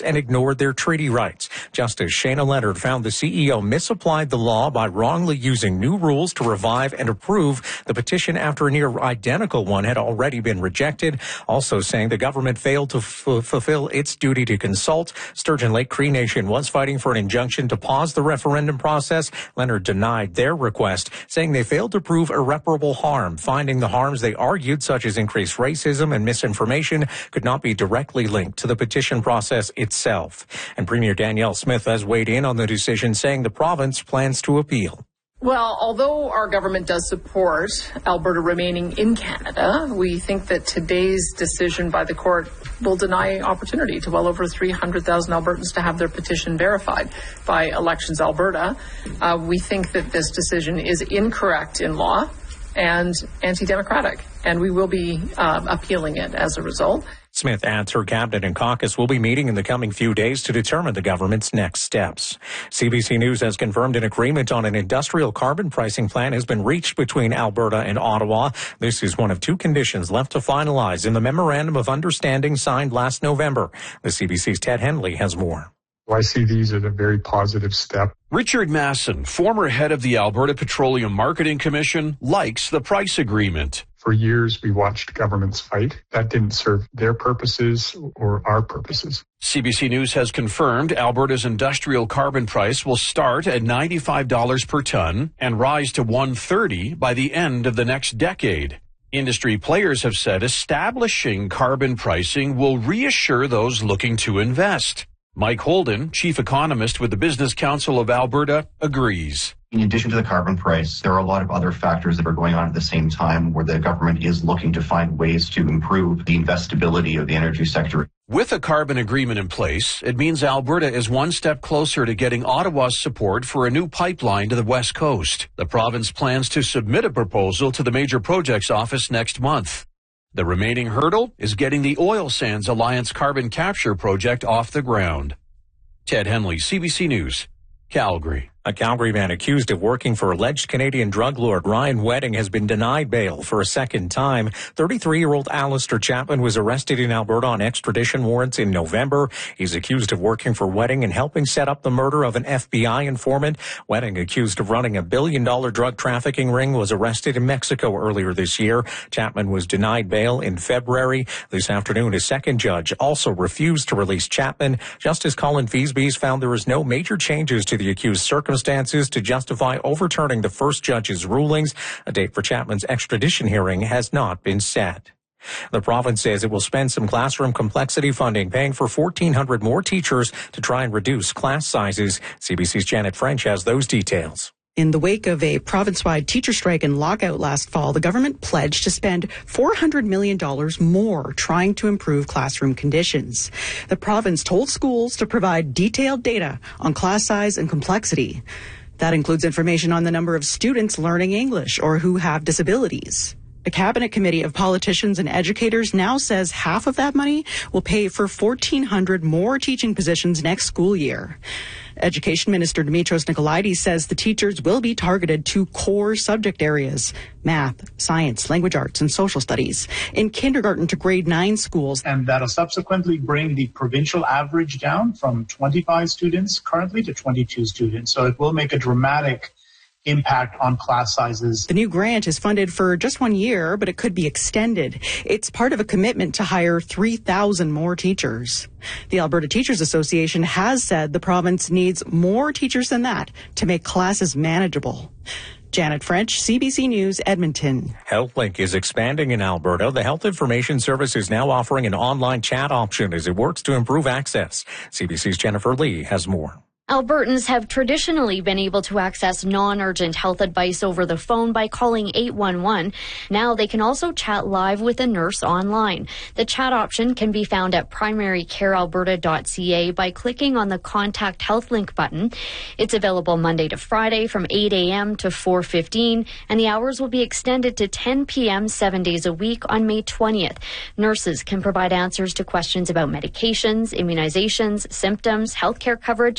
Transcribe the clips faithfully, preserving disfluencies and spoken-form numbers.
abuse and ignored their treaty rights. Justice Shana Leonard found the C E O misapplied the law by wrongly using new rules to revive and approve the petition after a near identical one had already been rejected, also saying the government failed to f- fulfill its duty to consult. Sturgeon Lake Cree Nation was fighting for an injunction to pause the referendum process. Leonard denied their request, saying they failed to prove irreparable harm, finding the harms they argued, such as increased racism and misinformation, could not be directly linked to the petition process itself. And Premier Danielle Smith has weighed in on the decision, saying the province plans to appeal. Well, although our government does support Alberta remaining in Canada, we think that today's decision by the court will deny opportunity to well over three hundred thousand Albertans to have their petition verified by Elections Alberta. Uh, we think that this decision is incorrect in law and anti-democratic, and we will be uh, appealing it as a result. Smith adds her cabinet and caucus will be meeting in the coming few days to determine the government's next steps. C B C News has confirmed an agreement on an industrial carbon pricing plan has been reached between Alberta and Ottawa. This is one of two conditions left to finalize in the Memorandum of Understanding signed last November. The C B C's Ted Henley has more. I see these as a very positive step. Richard Masson, former head of the Alberta Petroleum Marketing Commission, likes the price agreement. For years, we watched governments fight. That didn't serve their purposes or our purposes. C B C News has confirmed Alberta's industrial carbon price will start at ninety-five dollars per ton and rise to one hundred thirty dollars by the end of the next decade. Industry players have said establishing carbon pricing will reassure those looking to invest. Mike Holden, chief economist with the Business Council of Alberta, agrees. In addition to the carbon price, there are a lot of other factors that are going on at the same time where the government is looking to find ways to improve the investability of the energy sector. With a carbon agreement in place, it means Alberta is one step closer to getting Ottawa's support for a new pipeline to the West Coast. The province plans to submit a proposal to the Major Projects Office next month. The remaining hurdle is getting the Oil Sands Alliance carbon capture project off the ground. Ted Henley, C B C News, Calgary. A Calgary man accused of working for alleged Canadian drug lord Ryan Wedding has been denied bail for a second time. thirty-three-year-old Alistair Chapman was arrested in Alberta on extradition warrants in November. He's accused of working for Wedding and helping set up the murder of an F B I informant. Wedding, accused of running a billion-dollar drug trafficking ring, was arrested in Mexico earlier this year. Chapman was denied bail in February. This afternoon, a second judge also refused to release Chapman. Justice Colin Feasby found there is no major changes to the accused circumstances to justify overturning the first judge's rulings. A date for Chapman's extradition hearing has not been set. The province says it will spend some classroom complexity funding, paying for fourteen hundred more teachers to try and reduce class sizes. C B C's Janet French has those details. In the wake of a province-wide teacher strike and lockout last fall, the government pledged to spend four hundred million dollars more trying to improve classroom conditions. The province told schools to provide detailed data on class size and complexity. That includes information on the number of students learning English or who have disabilities. A cabinet committee of politicians and educators now says half of that money will pay for fourteen hundred more teaching positions next school year. Education Minister Dimitros Nicolaides says the teachers will be targeted to core subject areas, math, science, language arts, and social studies, in kindergarten to grade nine schools. And that'll subsequently bring the provincial average down from twenty-five students currently to twenty-two students. So it will make a dramatic impact on class sizes. The new grant is funded for just one year, but it could be extended. It's part of a commitment to hire three thousand more teachers. The Alberta Teachers Association has said the province needs more teachers than that to make classes manageable. Janet French, C B C News, Edmonton. HealthLink is expanding in Alberta. The Health Information Service is now offering an online chat option as it works to improve access. C B C's Jennifer Lee has more. Albertans have traditionally been able to access non-urgent health advice over the phone by calling eight one one. Now they can also chat live with a nurse online. The chat option can be found at primary care alberta dot c a by clicking on the Contact HealthLink button. It's available Monday to Friday from eight a.m. to four fifteen, and the hours will be extended to ten p.m. seven days a week on May twentieth. Nurses can provide answers to questions about medications, immunizations, symptoms, healthcare coverage, and how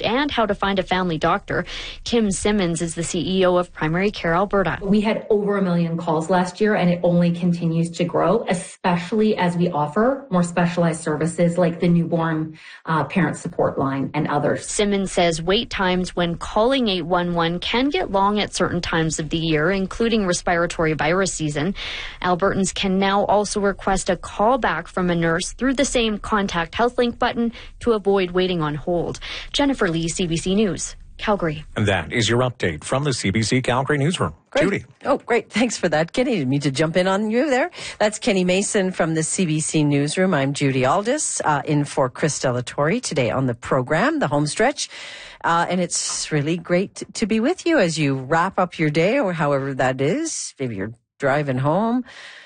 how to find a family doctor. Kim Simmons is the C E O of Primary Care Alberta. We had over a million calls last year, and it only continues to grow, especially as we offer more specialized services like the newborn uh, parent support line and others. Simmons says wait times when calling eight one one can get long at certain times of the year, including respiratory virus season. Albertans can now also request a call back from a nurse through the same Contact HealthLink button to avoid waiting on hold. Jennifer Lee, C B C News, Calgary. And that is your update from the C B C Calgary newsroom. Great. Judy. Oh, great. Thanks for that, Kenny. Didn't mean to jump in on you there. That's Kenny Mason from the C B C Newsroom. I'm Judy Aldis, uh, in for Chris Delatorre today on the program, The Home Stretch. Uh, and it's really great to be with you as you wrap up your day, or however that is. Maybe you're driving home,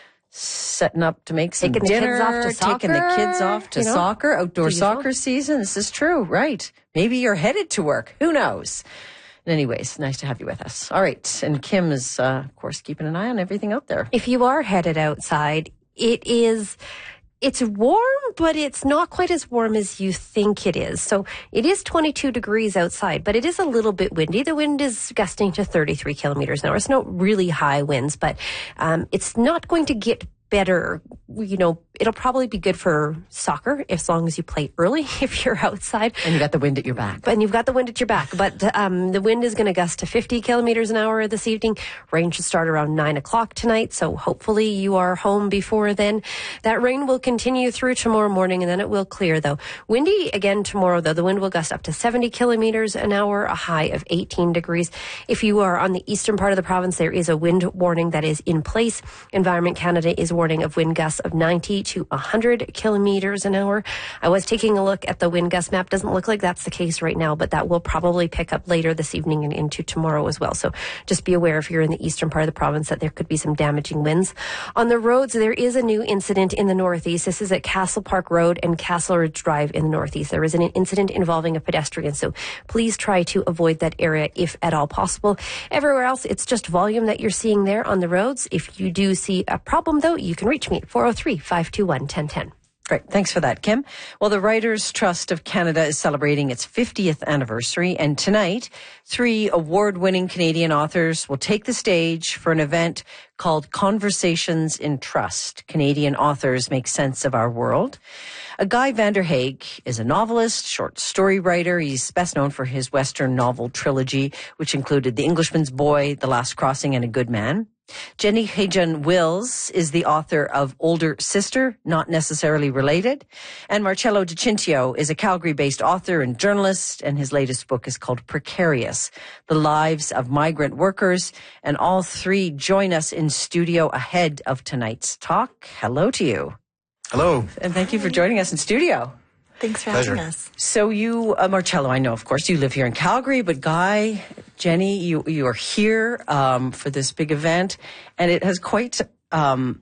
setting up to make some taking dinner, the kids off to soccer, taking the kids off to you know, soccer, outdoor soccer season. This is true, right? Maybe you're headed to work. Who knows? Anyways, nice to have you with us. All right. And Kim is, uh, of course, keeping an eye on everything out there. If you are headed outside, it is, it's warm, but it's not quite as warm as you think it is. So it is twenty-two degrees outside, but it is a little bit windy. The wind is gusting to thirty-three kilometers an hour. It's not really high winds, but um, it's not going to get better. You know, it'll probably be good for soccer as long as you play early if you're outside. And you got the wind at your back. And you've got the wind at your back. But um, the wind is going to gust to fifty kilometers an hour this evening. Rain should start around nine o'clock tonight. So hopefully you are home before then. That rain will continue through tomorrow morning, and then it will clear, though. Windy again tomorrow, though. The wind will gust up to seventy kilometers an hour, a high of eighteen degrees. If you are on the eastern part of the province, there is a wind warning that is in place. Environment Canada is warning of wind gusts of ninety to one hundred kilometers an hour. I was taking a look at the wind gust map. Doesn't look like that's the case right now, but that will probably pick up later this evening and into tomorrow as well. So just be aware if you're in the eastern part of the province that there could be some damaging winds. On the roads, there is a new incident in the northeast. This is at Castle Park Road and Castle Ridge Drive in the northeast. There is an incident involving a pedestrian, so please try to avoid that area if at all possible. Everywhere else, it's just volume that you're seeing there on the roads. If you do see a problem, though, you can reach me at four oh three, five two one, one oh one oh. Great. Thanks for that, Kim. Well, the Writers' Trust of Canada is celebrating its fiftieth anniversary, and tonight, three award-winning Canadian authors will take the stage for an event called Conversations in Trust. Canadian authors make sense of our world. Uh, Guy Vanderhaeghe is a novelist, short story writer. He's best known for his Western novel trilogy, which included The Englishman's Boy, The Last Crossing, and A Good Man. Jenny Hajan Wills is the author of Older Sister, Not Necessarily Related. And Marcello Di Cintio is a Calgary-based author and journalist, and his latest book is called Precarious, The Lives of Migrant Workers. And all three join us in studio ahead of tonight's talk. Hello to you. Hello. And thank you for joining us in studio. Thanks for Pleasure. having us. So you, uh, Marcello, I know, of course, you live here in Calgary, but Guy, Jenny, you, you are here um, for this big event, and it has quite, um,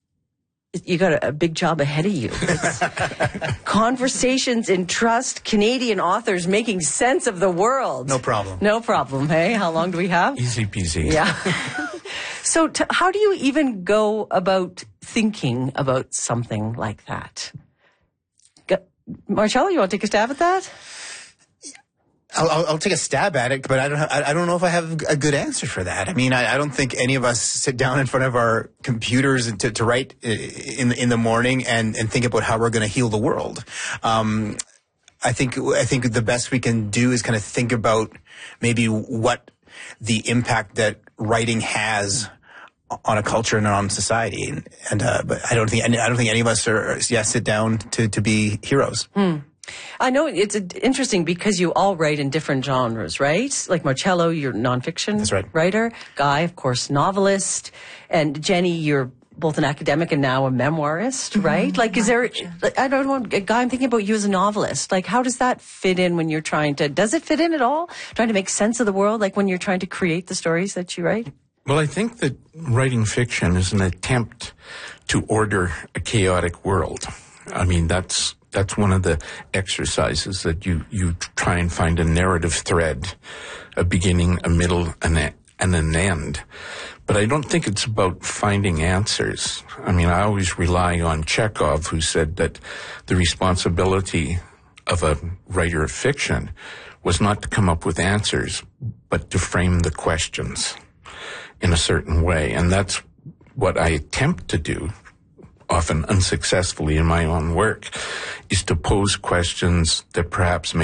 you got a, a big job ahead of you. It's Conversations in Trust, Canadian authors making sense of the world. No problem. No problem, hey? How long do we have? Easy peasy. Yeah. So t- how do you even go about thinking about something like that? Marcello, you want to take a stab at that? I'll, I'll, I'll take a stab at it, but I don't have, I, I don't know if I have a good answer for that. I mean, I, I don't think any of us sit down in front of our computers to, to write in in the morning and, and think about how we're going to heal the world. Um, I think I think the best we can do is kind of think about maybe what the impact that writing has on a culture and on society, and, and uh, but I don't think I don't think any of us are yeah sit down to to be heroes. Hmm. I know it's interesting because you all write in different genres, right? Like Marcello, you're nonfiction That's right. writer. Guy, of course, novelist, and Jenny, you're both an academic and now a memoirist, right? Mm-hmm. Like, is there? Like, I don't know, Guy. I'm thinking about you as a novelist. Like, how does that fit in when you're trying to? Does it fit in at all? Trying to make sense of the world, like when you're trying to create the stories that you write. Well, I think that writing fiction is an attempt to order a chaotic world. I mean, that's that's one of the exercises that you, you try and find a narrative thread, a beginning, a middle, and, a, and an end. But I don't think it's about finding answers. I mean, I always rely on Chekhov, who said that the responsibility of a writer of fiction was not to come up with answers, but to frame the questions in a certain way. And that's what I attempt to do, often unsuccessfully in my own work, is to pose questions that perhaps